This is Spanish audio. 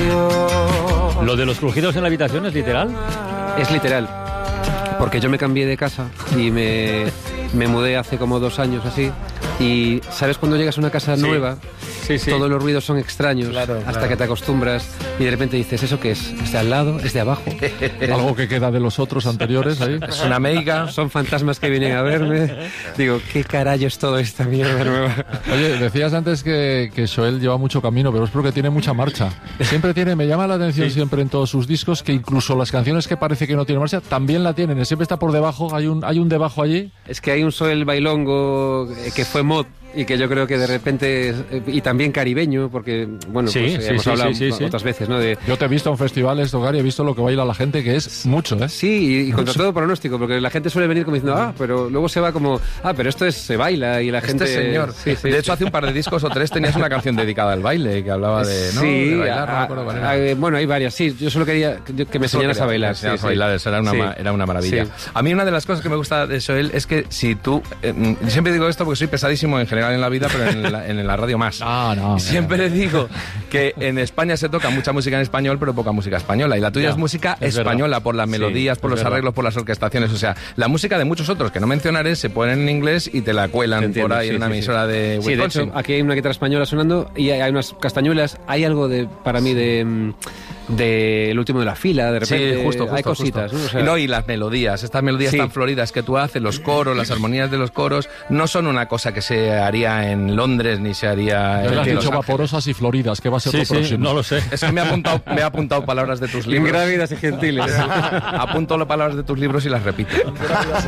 ¿Lo de los crujidos en la habitación es literal? Es literal, porque yo me cambié de casa y me mudé hace como 2 años así, y ¿sabes cuando llegas a una casa nueva? Sí. Todos los ruidos son extraños, hasta que te acostumbras y de repente dices, ¿eso qué es? ¿Es de al lado? ¿Es de abajo? Algo que queda de los otros anteriores ahí. Es una meiga. Son fantasmas que vienen a verme. Digo, ¿qué carajo es toda esta mierda nueva? Oye, decías antes que Xoel lleva mucho camino, pero es porque tiene mucha marcha. Siempre me llama la atención siempre en todos sus discos, que incluso las canciones que parece que no tienen marcha, también la tienen. Siempre está por debajo, hay un debajo allí. Es que hay un Xoel bailongo que fue mod, y que yo creo que de repente, y también caribeño, porque, bueno, hemos hablado otras veces, ¿no? Yo te he visto en festivales, Tocar, y he visto lo que baila la gente, que es mucho, ¿eh? Sí, y contra todo pronóstico, porque la gente suele venir como diciendo, pero luego se va como, pero esto se baila, y la gente... señor. De hecho, hace un par de discos o 3 tenías una canción dedicada al baile, que hablaba de, ¿no? Sí, de bailar, no me acuerdo cuál era. Bueno, hay varias, sí. Yo solo quería que me enseñaras a bailar. Eso era una maravilla. Sí. A mí una de las cosas que me gusta de Xoel es que si tú... siempre digo esto porque soy pesadísimo en general en la vida, pero en la radio más. Siempre digo que en España se toca mucha música en español, pero poca música española. Y la tuya es música española, verdad. Por las melodías, por los arreglos, por las orquestaciones. O sea, la música de muchos otros que no mencionaré se ponen en inglés y te la cuelan por ahí en una emisora de Wisconsin. De hecho, aquí hay una guitarra española sonando y hay unas castañuelas. Hay algo para mí de El último de la fila, de repente. Sí, justo, hay cositas, justo. ¿no? O sea, y las melodías, estas melodías tan floridas que tú haces, los coros, las armonías de los coros, no son una cosa que se haría en Londres ni se haría en... Has dicho vaporosas y floridas, que va a ser lo próximo. No lo sé. Es que me he apuntado palabras de tus libros. Ingrávidas y gentiles. Apunto las palabras de tus libros y las repito.